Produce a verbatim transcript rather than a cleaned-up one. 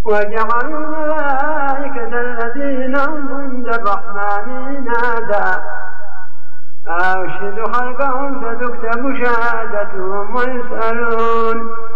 وجعلوا الملائكة الذين هم عند الرحمن نادى أشهد خلقهم ستكتب شهادتهم ويسألون